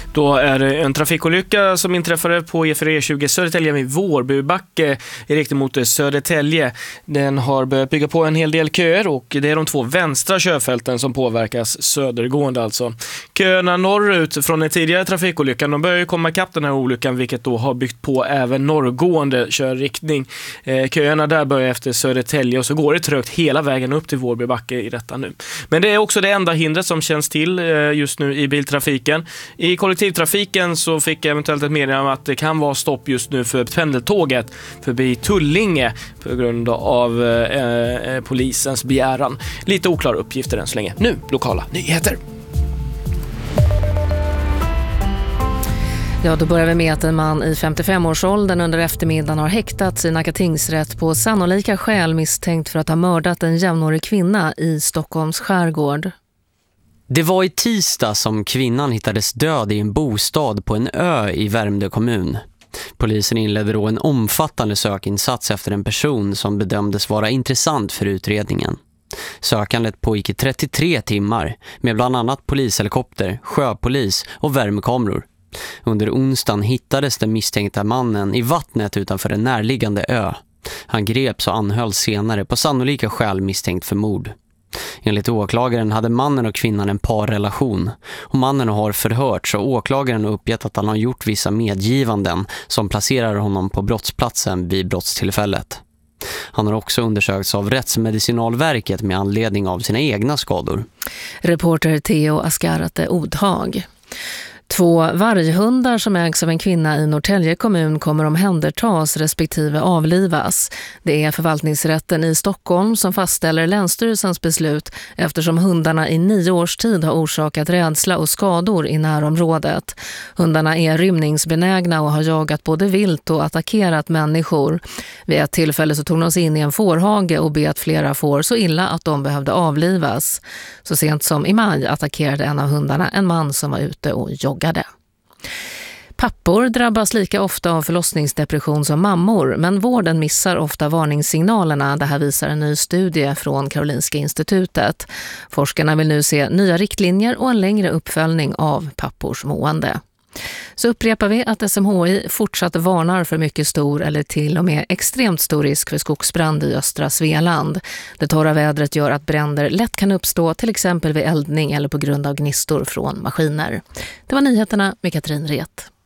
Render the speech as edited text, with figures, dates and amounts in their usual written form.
Då är det en trafikolycka som inträffade på E4E20 Södertälje vid Vårbybacke i riktning mot Södertälje. Den har börjat bygga på en hel del köer och det är de två vänstra körfälten som påverkas södergående alltså. Köerna norrut från den tidigare trafikolyckan, de börjar ju komma ikapp den här olyckan, vilket då har byggt på även norrgående körriktning. Köerna där börjar efter Södertälje och så går det trögt hela vägen upp till Vårbybacke i detta nu. Men det är också det enda hindret som känns till just nu i biltrafiken. I kollektivtrafiken så fick jag eventuellt ett meddelande om att det kan vara stopp just nu för pendeltåget förbi Tullinge på grund av polisens begäran. Lite oklara uppgifter än så länge. Nu, lokala nyheter. Ja, då börjar vi med att en man i 55-årsåldern under eftermiddagen har häktats i Nacka tingsrätt på sannolika skäl misstänkt för att ha mördat en jämnårig kvinna i Stockholms skärgård. Det var i tisdag som kvinnan hittades död i en bostad på en ö i Värmdö kommun. Polisen inledde då en omfattande sökinsats efter en person som bedömdes vara intressant för utredningen. Sökandet pågick i 33 timmar med bland annat polishelikopter, sjöpolis och värmekameror. Under onsdagen hittades den misstänkta mannen i vattnet utanför en närliggande ö. Han greps och anhölls senare på sannolika skäl misstänkt för mord. Enligt åklagaren hade mannen och kvinnan en parrelation och mannen har förhörts och åklagaren har uppgett att han har gjort vissa medgivanden som placerar honom på brottsplatsen vid brottstillfället. Han har också undersökts av Rättsmedicinalverket med anledning av sina egna skador. Reporter Theo Askarate Odhag. 2 varghundar som ägs av en kvinna i Norrtälje kommun kommer omhändertas respektive avlivas. Det är förvaltningsrätten i Stockholm som fastställer Länsstyrelsens beslut eftersom hundarna i 9 års tid har orsakat rädsla och skador i närområdet. Hundarna är rymningsbenägna och har jagat både vilt och attackerat människor. Vid ett tillfälle så tog de sig in i en fårhage och bet flera får så illa att de behövde avlivas. Så sent som i maj attackerade en av hundarna en man som var ute och joggade. Pappor drabbas lika ofta av förlossningsdepression som mammor, men vården missar ofta varningssignalerna. Det här visar en ny studie från Karolinska institutet. Forskarna vill nu se nya riktlinjer och en längre uppföljning av pappors mående. Så upprepar vi att SMHI fortsatt varnar för mycket stor eller till och med extremt stor risk för skogsbrand i östra Svealand. Det torra vädret gör att bränder lätt kan uppstå till exempel vid eldning eller på grund av gnistor från maskiner. Det var nyheterna med Katrin Ret.